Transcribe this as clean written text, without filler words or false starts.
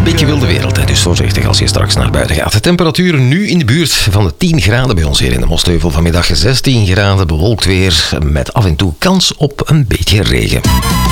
Beetje wilde wereld, hè? Dus voorzichtig als je straks naar buiten gaat. De temperatuur nu in de buurt van de 10 graden bij ons hier in de Mostheuvel. Vanmiddag 16 graden, bewolkt weer met af en toe kans op een beetje regen.